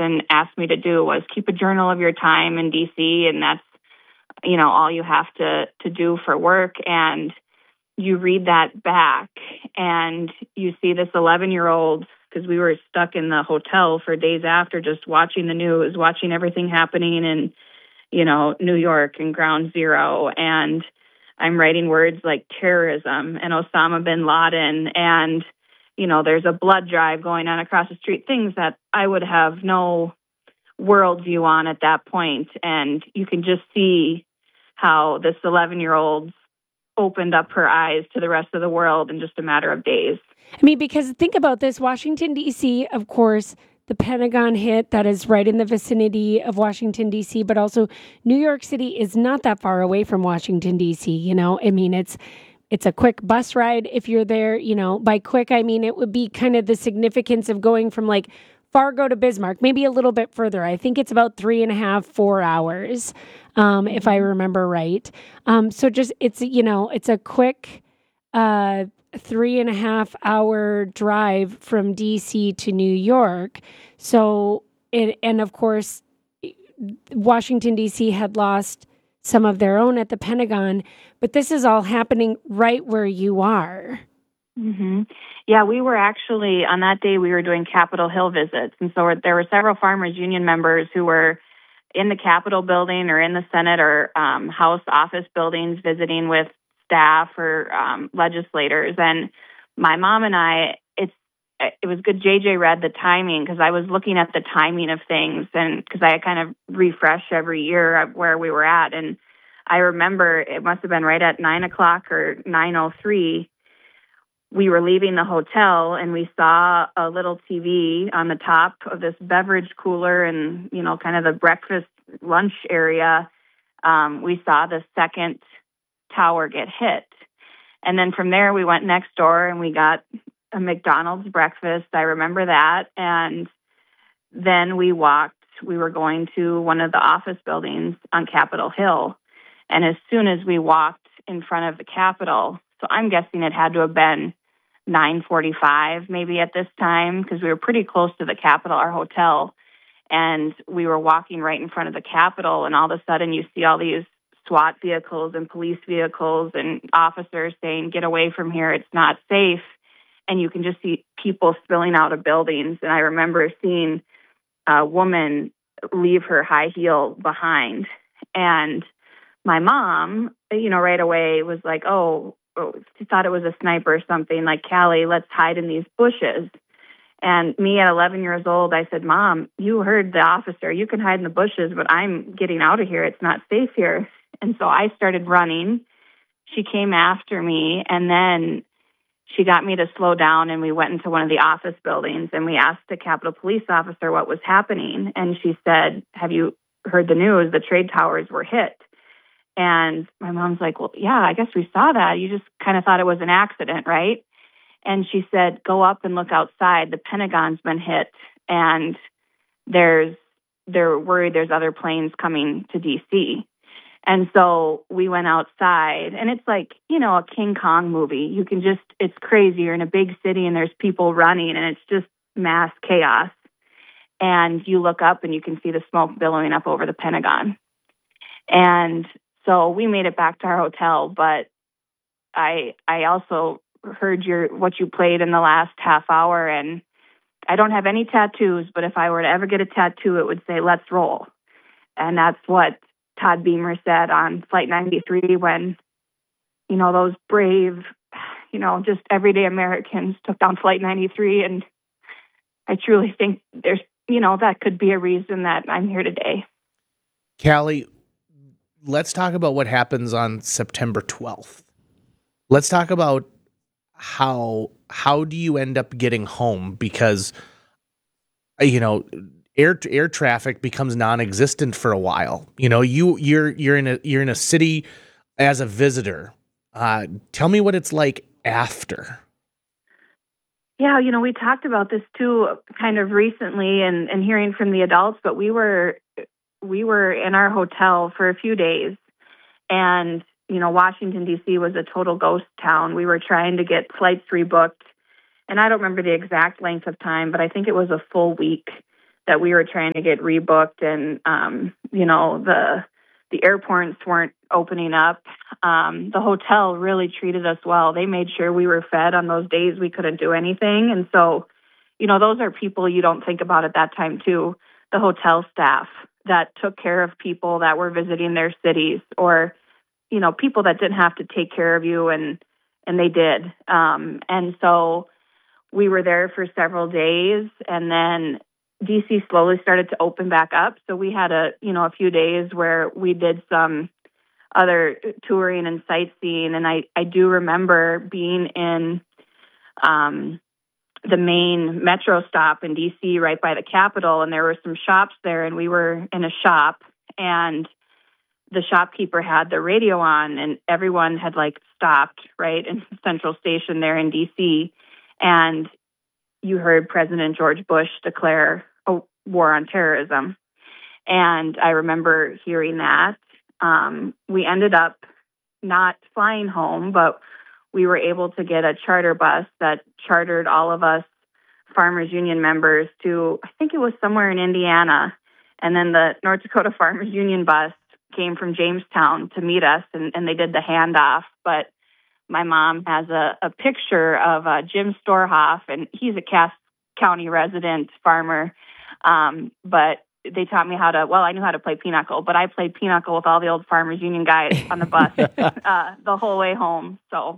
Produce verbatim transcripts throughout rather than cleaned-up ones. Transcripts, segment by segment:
person asked me to do was keep a journal of your time in D C, and that's, you know, all you have to, to do for work. And you read that back and you see this eleven-year-old, because we were stuck in the hotel for days after just watching the news, watching everything happening in, you know, New York and Ground Zero. And I'm writing words like terrorism and Osama bin Laden, and, you know, there's a blood drive going on across the street, things that I would have no worldview on at that point. And you can just see how this eleven-year-old opened up her eyes to the rest of the world in just a matter of days. I mean, because think about this, Washington, D C, of course, the Pentagon hit, that is right in the vicinity of Washington, D C, but also New York City is not that far away from Washington, D C, you know? I mean, it's it's a quick bus ride if you're there, you know. By quick, I mean it would be kind of the significance of going from like Fargo to Bismarck, maybe a little bit further. I think it's about three and a half, four hours, um, if I remember right. Um, so just, it's, you know, it's a quick uh, three and a half hour drive from D C to New York. So, it, and of course, Washington, D C had lost some of their own at the Pentagon, but this is all happening right where you are. Mm-hmm. Yeah, we were actually, on that day, we were doing Capitol Hill visits. And so there were several Farmers Union members who were in the Capitol building or in the Senate or um, House office buildings visiting with staff or um, legislators. And my mom and I, it's it was good J J read the timing, because I was looking at the timing of things, and because I kind of refresh every year where we were at. And I remember it must have been right at nine o'clock or nine oh three. We were leaving the hotel and we saw a little T V on the top of this beverage cooler and, you know, kind of the breakfast lunch area. Um, we saw the second tower get hit. And then from there, we went next door and we got a McDonald's breakfast. I remember that. And then we walked, we were going to one of the office buildings on Capitol Hill. And as soon as we walked in front of the Capitol, so I'm guessing it had to have been nine forty-five maybe at this time, because we were pretty close to the Capitol, our hotel, and we were walking right in front of the Capitol, and all of a sudden you see all these SWAT vehicles and police vehicles and officers saying, get away from here, it's not safe, and you can just see people spilling out of buildings. And I remember seeing a woman leave her high heel behind, and my mom, you know, right away was like, oh, she thought it was a sniper or something, like, Callie, let's hide in these bushes. And me at eleven years old, I said, Mom, you heard the officer. You can hide in the bushes, but I'm getting out of here. It's not safe here. And so I started running. She came after me, and then she got me to slow down, and we went into one of the office buildings, and we asked the Capitol Police officer what was happening. And she said, have you heard the news? The trade towers were hit. And my mom's like, well, yeah, I guess we saw that. You just kind of thought it was an accident, right? And she said, go up and look outside. The Pentagon's been hit, and there's they're worried there's other planes coming to D C. And so we went outside, and it's like, you know, a King Kong movie. You can just, it's crazy. You're in a big city, and there's people running, and it's just mass chaos. And you look up, and you can see the smoke billowing up over the Pentagon. And so we made it back to our hotel, but I I also heard your what you played in the last half hour, and I don't have any tattoos, but if I were to ever get a tattoo, it would say, let's roll. And that's what Todd Beamer said on Flight ninety-three when, you know, those brave, you know, just everyday Americans took down Flight ninety-three. And I truly think there's, you know, that could be a reason that I'm here today. Callie, let's talk about what happens on September twelfth. Let's talk about how how do you end up getting home, because you know air air traffic becomes non-existent for a while. You know, you you're you're in a you're in a city as a visitor. Uh, tell me what it's like after. Yeah, you know, we talked about this too, kind of recently, and, and hearing from the adults. But we were we were in our hotel for a few days, and you know, Washington, D C was a total ghost town. We were trying to get flights rebooked, and I don't remember the exact length of time, but I think it was a full week that we were trying to get rebooked, and um, you know, the the airports weren't opening up. Um, the hotel really treated us well. They made sure we were fed on those days we couldn't do anything. And so, you know, those are people you don't think about at that time too. The hotel staff that took care of people that were visiting their cities, or, you know, people that didn't have to take care of you, and, and they did. Um, and so we were there for several days, and then D C slowly started to open back up. So we had a, you know, a few days where we did some other touring and sightseeing. And I, I do remember being in um, the main metro stop in D C right by the Capitol, and there were some shops there, and we were in a shop, and the shopkeeper had the radio on, and everyone had like stopped right in Central Station there in D C, and you heard President George Bush declare a war on terrorism. And I remember hearing that. Um, we ended up not flying home, but we were able to get a charter bus that chartered all of us Farmers Union members to, I think it was somewhere in Indiana. And then the North Dakota Farmers Union bus came from Jamestown to meet us, and, and they did the handoff. But my mom has a, a picture of uh, Jim Storhoff, and he's a Cass County resident farmer. Um, but they taught me how to, well, I knew how to play pinochle, but I played pinochle with all the old Farmers Union guys on the bus uh, the whole way home. So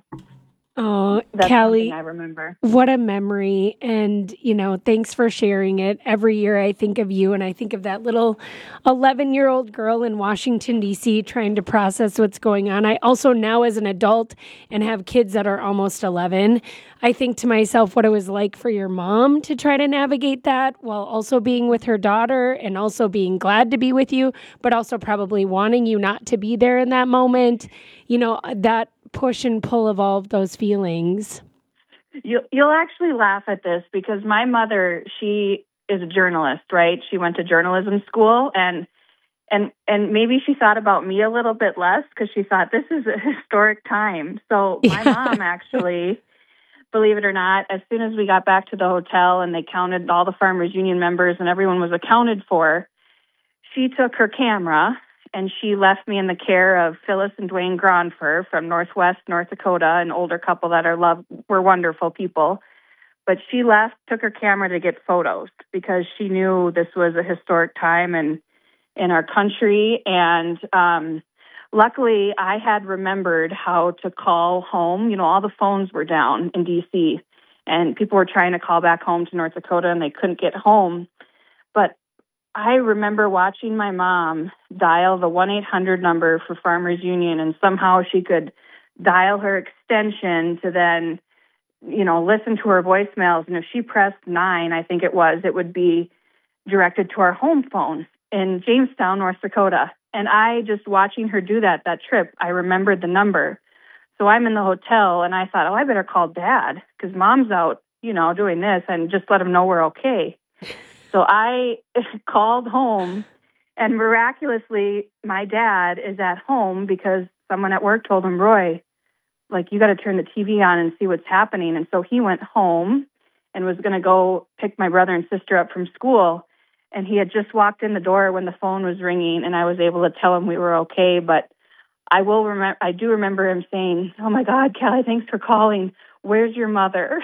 oh, that's Callie, something I remember. What a memory. And, you know, thanks for sharing it. Every year I think of you, and I think of that little eleven-year-old girl in Washington, D C trying to process what's going on. I also now, as an adult and have kids that are almost eleven, I think to myself what it was like for your mom to try to navigate that while also being with her daughter, and also being glad to be with you, but also probably wanting you not to be there in that moment. You know, that push and pull of all of those feelings. You, you'll actually laugh at this, because my mother, she is a journalist, right? She went to journalism school, and and and maybe she thought about me a little bit less, because she thought this is a historic time. So my Yeah. mom actually, believe it or not, as soon as we got back to the hotel and they counted all the Farmers Union members and everyone was accounted for, she took her camera and she left me in the care of Phyllis and Dwayne Gronfer from Northwest North Dakota, an older couple that are love were wonderful people. But she left, took her camera to get photos, because she knew this was a historic time in, in our country. And um, luckily, I had remembered how to call home. You know, all the phones were down in D C, and people were trying to call back home to North Dakota, and they couldn't get home. But I remember watching my mom dial the one eight hundred number for Farmers Union, and somehow she could dial her extension to then, you know, listen to her voicemails. And if she pressed nine, I think it was, it would be directed to our home phone in Jamestown, North Dakota. And I, just watching her do that, that trip, I remembered the number. So I'm in the hotel, and I thought, oh, I better call Dad, because Mom's out, you know, doing this, and just let him know we're okay. So I called home, and miraculously, my dad is at home, because someone at work told him, Roy, like, you got to turn the T V on and see what's happening. And so he went home and was going to go pick my brother and sister up from school. And he had just walked in the door when the phone was ringing, and I was able to tell him we were okay. But I will remember, I do remember him saying, oh my God, Callie, thanks for calling. Where's your mother?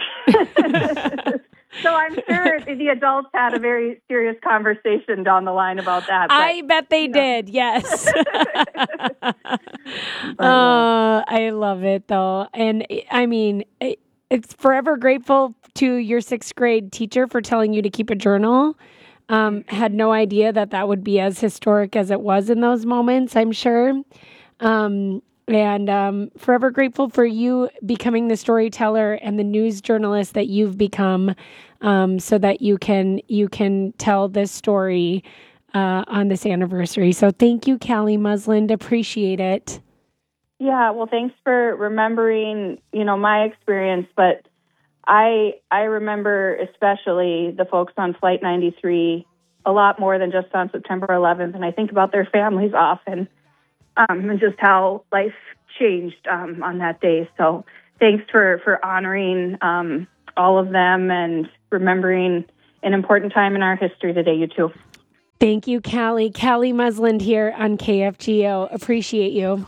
So I'm sure the adults had a very serious conversation down the line about that. But, I bet they you know. did, yes. But, uh, I love it, though. And I mean, it, it's forever grateful to your sixth grade teacher for telling you to keep a journal. Um, had no idea that that would be as historic as it was in those moments, I'm sure. Um, and um, forever grateful for you becoming the storyteller and the news journalist that you've become, um, so that you can you can tell this story uh, on this anniversary. So thank you, Callie Musland. Appreciate it. Yeah, well, thanks for remembering, you know, my experience. But I I remember especially the folks on Flight ninety-three a lot more than just on September eleventh, and I think about their families often. Um, and just how life changed um, on that day. So thanks for, for honoring um, all of them and remembering an important time in our history today, you two. Thank you, Callie. Callie Musland here on K F G O. Appreciate you.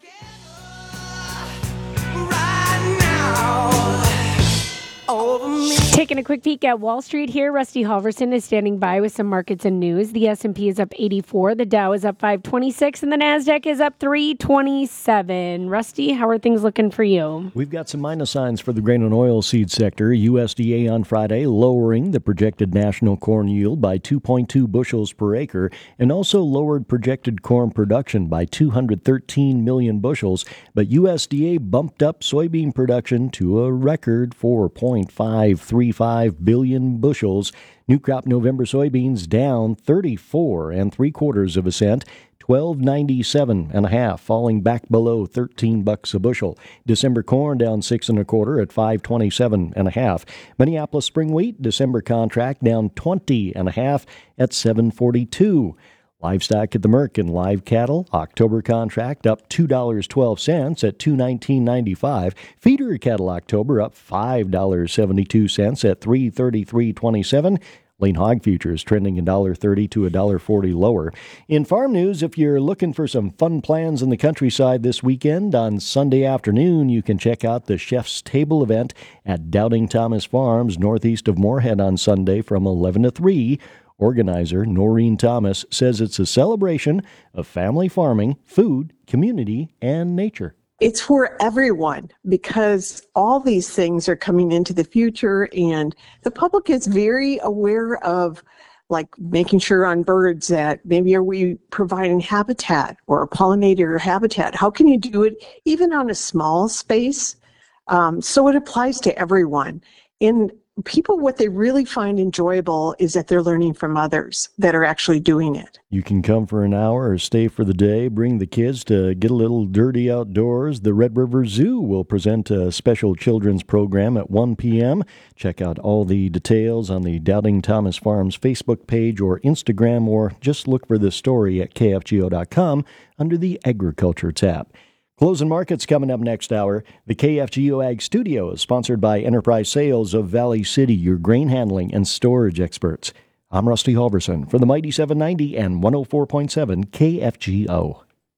Taking a quick peek at Wall Street here. Rusty Halverson is standing by with some markets and news. The S and P is up eighty-four, the Dow is up five twenty-six, and the NASDAQ is up three twenty-seven. Rusty, how are things looking for you? We've got some minus signs for the grain and oil seed sector. U S D A on Friday lowering the projected national corn yield by two point two bushels per acre and also lowered projected corn production by two hundred thirteen million bushels. But U S D A bumped up soybean production to a record four point five three five billion bushels. New crop November soybeans down thirty-four and three quarters of a cent, twelve ninety-seven and a half, falling back below thirteen bucks a bushel. December corn down six and a quarter at five twenty-seven and a half. Minneapolis spring wheat December contract down twenty and a half at seven forty-two. Livestock at the Merck live cattle, October contract up two dollars and twelve cents at two nineteen ninety-five. Feeder cattle October up five dollars and seventy-two cents at three thirty-three twenty-seven. Lean hog futures trending one dollar thirty to one dollar forty lower. In farm news, if you're looking for some fun plans in the countryside this weekend, on Sunday afternoon you can check out the Chef's Table event at Doubting Thomas Farms northeast of Moorhead on Sunday from eleven to three. Organizer Noreen Thomas says it's a celebration of family farming, food, community, and nature. It's for everyone because all these things are coming into the future, and the public is very aware of like making sure on birds that maybe are we providing habitat or a pollinator habitat. How can you do it even on a small space? Um, so it applies to everyone. In people, what they really find enjoyable is that they're learning from others that are actually doing it. You can come for an hour or stay for the day. Bring the kids to get a little dirty outdoors. The Red River Zoo will present a special children's program at one p.m. Check out all the details on the Doubting Thomas Farms Facebook page or Instagram, or just look for this story at K F G O dot com under the Agriculture tab. Closing markets coming up next hour. The K F G O Ag Studio is sponsored by Enterprise Sales of Valley City, your grain handling and storage experts. I'm Rusty Halverson for the Mighty seven ninety and one oh four point seven K F G O.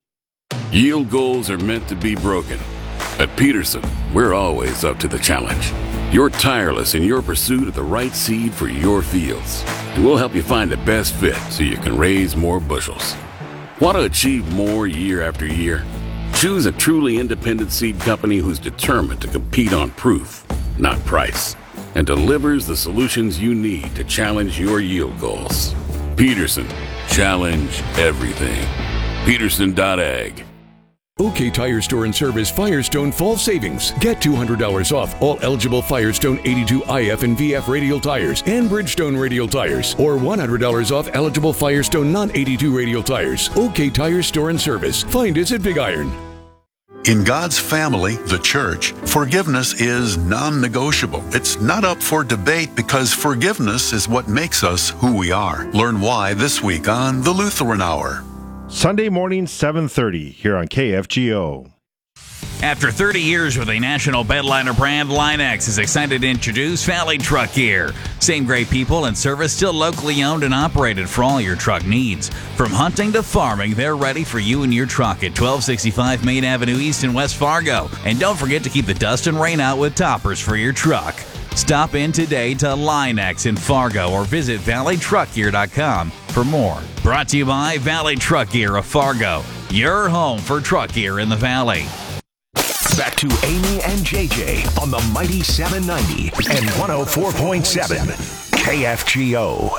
Yield goals are meant to be broken. At Peterson, we're always up to the challenge. You're tireless in your pursuit of the right seed for your fields, and we'll help you find the best fit so you can raise more bushels. Want to achieve more year after year? Choose a truly independent seed company who's determined to compete on proof, not price, and delivers the solutions you need to challenge your yield goals. Peterson, challenge everything. Peterson dot ag. OK Tire Store and Service Firestone Fall Savings. Get two hundred dollars off all eligible Firestone eighty-two I F and V F radial tires and Bridgestone radial tires, or one hundred dollars off eligible Firestone non eighty-two radial tires. OK Tire Store and Service. Find us at Big Iron. In God's family, the church, forgiveness is non-negotiable. It's not up for debate because forgiveness is what makes us who we are. Learn why this week on The Lutheran Hour. Sunday morning, seven thirty, here on K F G O. After thirty years with a national bedliner brand, Line-X is excited to introduce Valley Truck Gear. Same great people and service, still locally owned and operated for all your truck needs. From hunting to farming, they're ready for you and your truck at twelve sixty-five Main Avenue East in West Fargo. And don't forget to keep the dust and rain out with toppers for your truck. Stop in today to Line-X in Fargo or visit valley truck gear dot com for more. Brought to you by Valley Truck Gear of Fargo, your home for truck gear in the Valley. Back to Amy and J J on the Mighty seven ninety and one oh four point seven K F G O.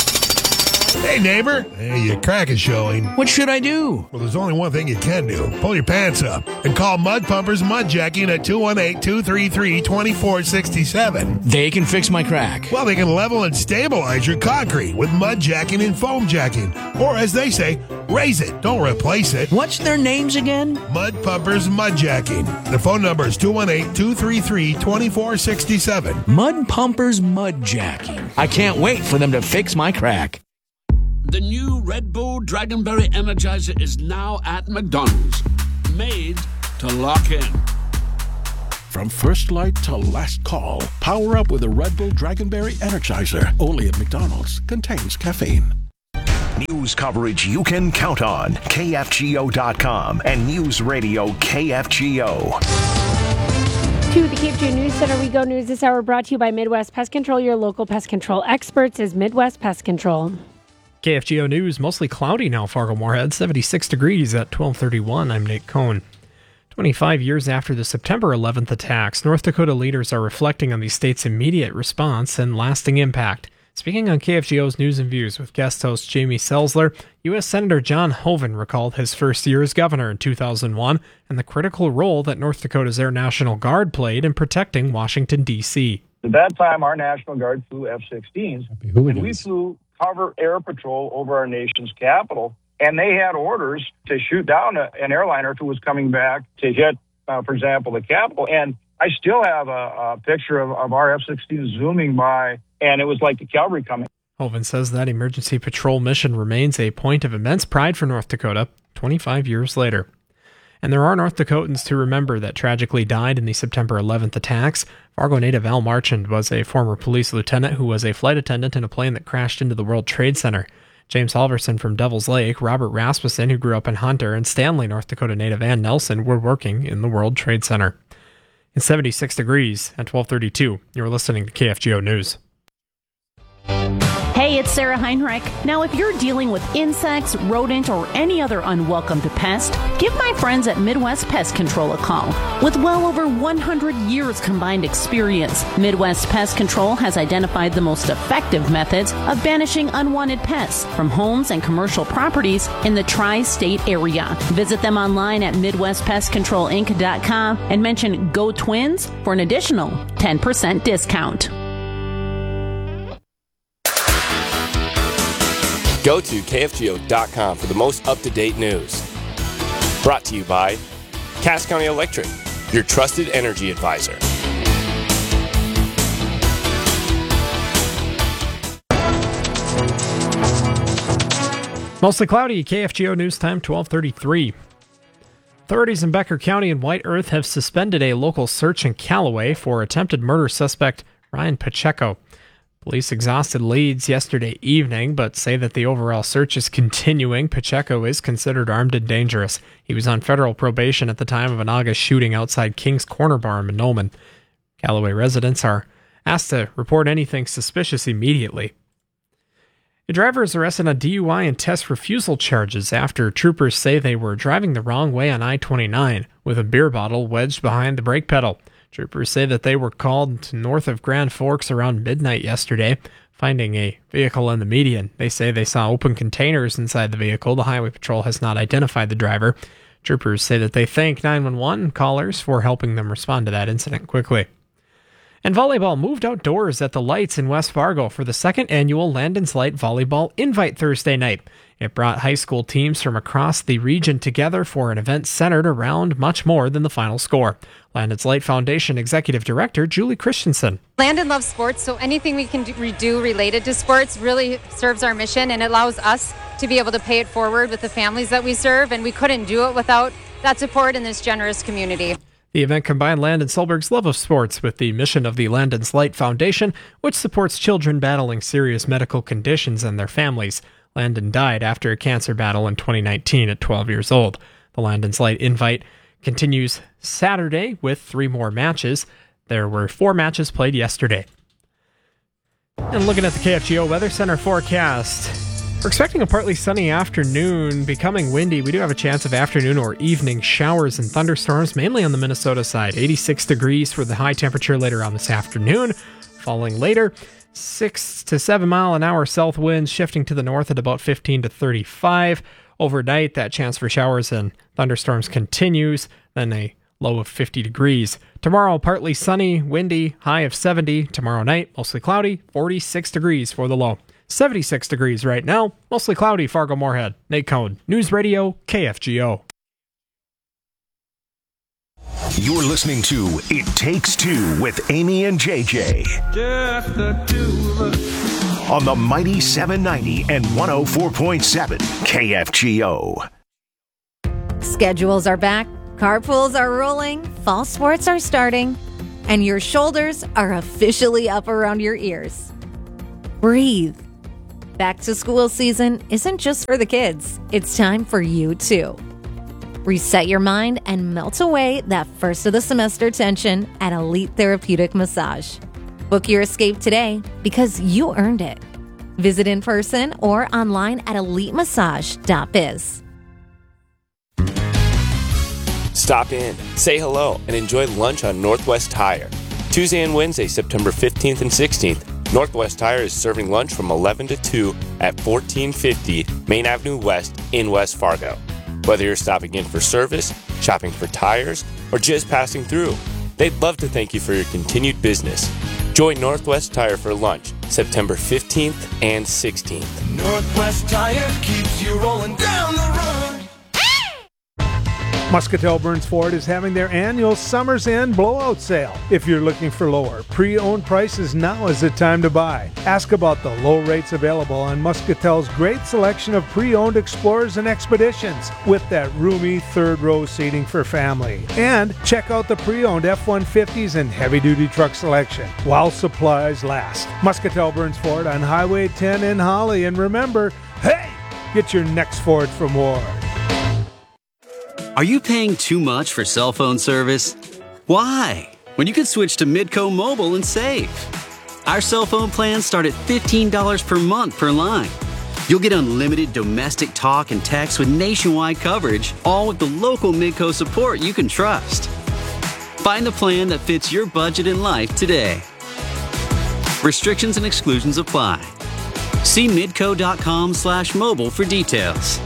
Hey, neighbor. Hey, your crack is showing. What should I do? Well, there's only one thing you can do. Pull your pants up and call Mud Pumpers Mud Jacking at two one eight, two three three, two four six seven. They can fix my crack. Well, they can level and stabilize your concrete with mud jacking and foam jacking. Or, as they say, raise it. Don't replace it. What's their names again? Mud Pumpers Mud Jacking. The phone number is two one eight, two three three, two four six seven. Mud Pumpers Mud Jacking. I can't wait for them to fix my crack. The new Red Bull Dragonberry Energizer is now at McDonald's. Made to lock in. From first light to last call, power up with a Red Bull Dragonberry Energizer. Only at McDonald's. Contains caffeine. News coverage you can count on. K F G O dot com and News Radio K F G O. To the K F G O News Center we go. News this hour brought to you by Midwest Pest Control. Your local pest control experts is Midwest Pest Control. K F G O News, mostly cloudy now, Fargo-Moorhead, seventy-six degrees at twelve thirty-one. I'm Nate Cohn. twenty-five years after the September eleventh attacks, North Dakota leaders are reflecting on the state's immediate response and lasting impact. Speaking on K F G O's News and Views with guest host Jamie Selzler, U S Senator John Hoeven recalled his first year as governor in two thousand one and the critical role that North Dakota's Air National Guard played in protecting Washington, D C At that time, our National Guard flew F sixteens, and we flew cover air patrol over our nation's capital. And they had orders to shoot down a, an airliner who was coming back to hit, uh, for example, the Capitol. And I still have a, a picture of, of our F sixteen zooming by, and it was like the cavalry coming. Hoeven says that emergency patrol mission remains a point of immense pride for North Dakota twenty-five years later. And there are North Dakotans to remember that tragically died in the September eleventh attacks. Fargo native Al Marchand was a former police lieutenant who was a flight attendant in a plane that crashed into the World Trade Center. James Halverson from Devil's Lake, Robert Rasmussen, who grew up in Hunter, and Stanley, North Dakota native Ann Nelson were working in the World Trade Center. It's seventy-six degrees at twelve thirty-two. You're listening to K F G O News. Hey, it's Sarah Heinrich. Now, if you're dealing with insects, rodent, or any other unwelcome pest, give my friends at Midwest Pest Control a call. With well over one hundred years combined experience, Midwest Pest Control has identified the most effective methods of banishing unwanted pests from homes and commercial properties in the tri-state area. Visit them online at Midwest Pest Control Inc dot com and mention Go Twins for an additional ten percent discount. Go to K F G O dot com for the most up-to-date news. Brought to you by Cass County Electric, your trusted energy advisor. Mostly cloudy, K F G O News Time, twelve thirty-three. Authorities in Becker County and White Earth have suspended a local search in Callaway for attempted murder suspect Ryan Pacheco. Police exhausted leads yesterday evening, but say that the overall search is continuing. Pacheco is considered armed and dangerous. He was on federal probation at the time of an August shooting outside King's Corner Bar in Monoman. Callaway residents are asked to report anything suspicious immediately. A driver is arrested on D U I and test refusal charges after troopers say they were driving the wrong way on I twenty-nine with a beer bottle wedged behind the brake pedal. Troopers say that they were called north of Grand Forks around midnight yesterday, finding a vehicle in the median. They say they saw open containers inside the vehicle. The Highway Patrol has not identified the driver. Troopers say that they thank nine one one callers for helping them respond to that incident quickly. And volleyball moved outdoors at the Lights in West Fargo for the second annual Landon's Light Volleyball Invite Thursday night. It brought high school teams from across the region together for an event centered around much more than the final score. Landon's Light Foundation Executive Director Julie Christensen. Landon loves sports, so anything we can do related to sports really serves our mission, and it allows us to be able to pay it forward with the families that we serve, and we couldn't do it without that support in this generous community. The event combined Landon Solberg's love of sports with the mission of the Landon's Light Foundation, which supports children battling serious medical conditions and their families. Landon died after a cancer battle in twenty nineteen at twelve years old. The Landon's Light Invite continues Saturday with three more matches. There were four matches played yesterday. And looking at the K F G O Weather Center forecast, we're expecting a partly sunny afternoon, becoming windy. We do have a chance of afternoon or evening showers and thunderstorms, mainly on the Minnesota side. eighty-six degrees for the high temperature later on this afternoon. Falling later, six to seven mile an hour south winds shifting to the north at about fifteen to thirty-five. Overnight, that chance for showers and thunderstorms continues, then a low of fifty degrees. Tomorrow, partly sunny, windy, high of seventy. Tomorrow night, mostly cloudy, forty-six degrees for the low. seventy-six degrees right now, mostly cloudy, Fargo-Moorhead. Nate Cohn, News Radio, K F G O. You're listening to It Takes Two with Amy and J J. Just the two of us. On the Mighty seven ninety and one oh four point seven K F G O. Schedules are back. Carpools are rolling. Fall sports are starting. and your shoulders are officially up around your ears. Breathe. Back to school season isn't just for the kids. It's time for you too. Reset your mind and melt away that first of the semester tension at Elite Therapeutic Massage. Book your escape today because you earned it. Visit in person or online at elite massage dot biz. Stop in, say hello, and enjoy lunch on Northwest Tire. Tuesday and Wednesday, September fifteenth and sixteenth, Northwest Tire is serving lunch from eleven to two at fourteen fifty Main Avenue West in West Fargo. Whether you're stopping in for service, shopping for tires, or just passing through, they'd love to thank you for your continued business. Join Northwest Tire for lunch September fifteenth and sixteenth. Northwest Tire keeps you rolling down the road. Muscatel Burns Ford is having their annual Summer's End blowout sale. If you're looking for lower pre-owned prices, now is the time to buy. Ask about the low rates available on Muscatel's great selection of pre-owned Explorers and Expeditions with that roomy third row seating for family. And check out the pre-owned F one fifties and heavy-duty truck selection while supplies last. Muscatel Burns Ford on Highway ten in Holly. And remember, hey, get your next Ford from Ward. Are you paying too much for cell phone service? Why? When you can switch to Midco Mobile and save. Our cell phone plans start at fifteen dollars per month per line. You'll get unlimited domestic talk and text with nationwide coverage, all with the local Midco support you can trust. Find the plan that fits your budget and life today. Restrictions and exclusions apply. See midco dot com slash mobile for details.